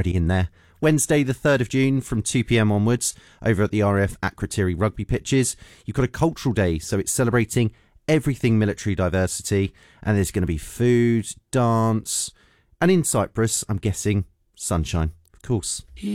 already in there. Wednesday, the 3rd of June, from 2 p.m. onwards, over at the RAF Akrotiri rugby pitches. You've got a cultural day, so it's celebrating everything military diversity, and there's going to be food, dance, and in Cyprus, I'm guessing, sunshine, of course.